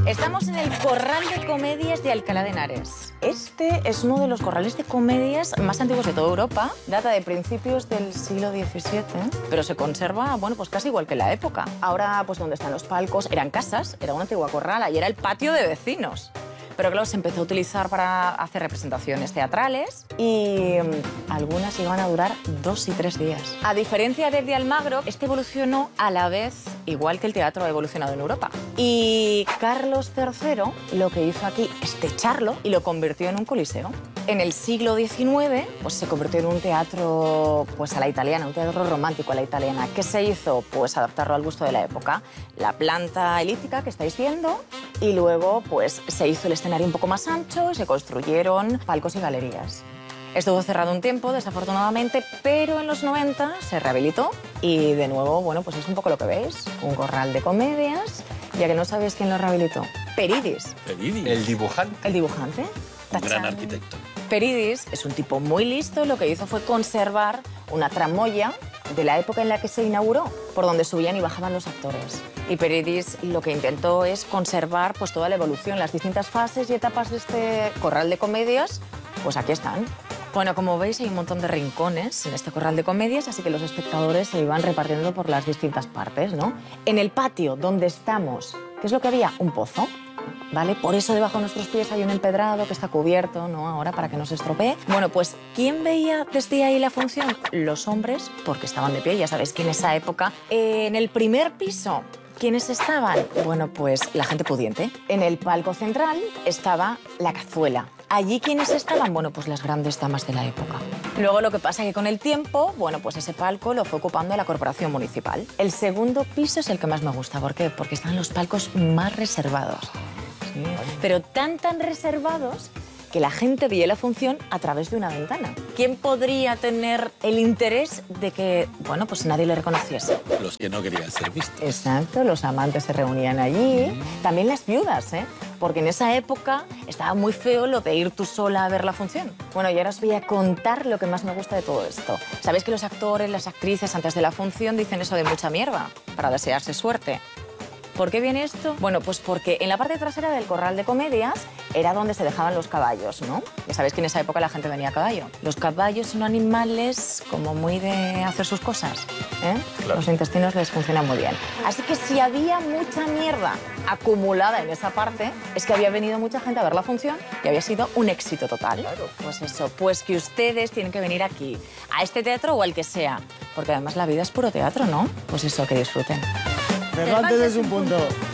Estamos en el Corral de Comedias de Alcalá de Henares. Este es uno de los corrales de comedias más antiguos de toda Europa. Data de principios del siglo XVII, pero se conserva, bueno, pues casi igual que en la época. Ahora, pues donde están los palcos, eran casas, era una antigua corrala y era el patio de vecinos. Pero claro, se empezó a utilizar para hacer representaciones teatrales y algunas iban a durar 2 y 3 días. A diferencia del de Almagro, este evolucionó a la vez igual que el teatro ha evolucionado en Europa. Y Carlos III lo que hizo aquí es techarlo y lo convirtió en un coliseo. En el siglo XIX pues, se convirtió en un teatro pues, a la italiana, un teatro romántico a la italiana. ¿Qué se hizo? Pues adaptarlo al gusto de la época. La planta elíptica que estáis viendo y luego pues, se hizo el escenario un poco más ancho y se construyeron palcos y galerías. Estuvo cerrado un tiempo, desafortunadamente, pero en los 90 se rehabilitó y de nuevo, bueno, pues es un poco lo que veis, un corral de comedias, ya que no sabéis quién lo rehabilitó. Peridis. Peridis. El dibujante. El dibujante. Un gran arquitecto. Peridis es un tipo muy listo, lo que hizo fue conservar una tramoya de la época en la que se inauguró, por donde subían y bajaban los actores. Y Peridis lo que intentó es conservar pues, toda la evolución, las distintas fases y etapas de este corral de comedias, pues aquí están. Bueno, como veis, hay un montón de rincones en este corral de comedias, así que los espectadores se iban repartiendo por las distintas partes, ¿no? En el patio donde estamos, ¿qué es lo que había? Un pozo, ¿vale? Por eso debajo de nuestros pies hay un empedrado que está cubierto, ¿no? Ahora para que no se estropee. Bueno, pues, ¿quién veía desde ahí la función? Los hombres, porque estaban de pie, ya sabéis que en esa época, en el primer piso, ¿quiénes estaban? Bueno, pues la gente pudiente. En el palco central estaba la cazuela. ¿Allí quiénes estaban? Bueno, pues las grandes damas de la época. Luego lo que pasa es que con el tiempo, bueno, pues ese palco lo fue ocupando la corporación municipal. El segundo piso es el que más me gusta. ¿Por qué? Porque están los palcos más reservados. Sí. Pero tan reservados que la gente veía la función a través de una ventana. ¿Quién podría tener el interés de que, bueno, pues nadie le reconociese? Los que no querían ser vistos. Exacto, los amantes se reunían allí. También las viudas, ¿eh? Porque en esa época estaba muy feo lo de ir tú sola a ver la función. Bueno, y ahora os voy a contar lo que más me gusta de todo esto. Sabéis que los actores, las actrices, antes de la función dicen eso de mucha mierda, para desearse suerte. ¿Por qué viene esto? Bueno, pues porque en la parte trasera del corral de comedias era donde se dejaban los caballos, ¿no? Ya sabéis que en esa época la gente venía a caballo. Los caballos son animales como muy de hacer sus cosas, ¿eh? Claro. Los intestinos les funcionan muy bien. Así que si había mucha mierda acumulada en esa parte, es que había venido mucha gente a ver la función y había sido un éxito total. Claro. Pues eso, pues que ustedes tienen que venir aquí, a este teatro o al que sea, porque además la vida es puro teatro, ¿no? Pues eso, que disfruten. Cervantes es un punto.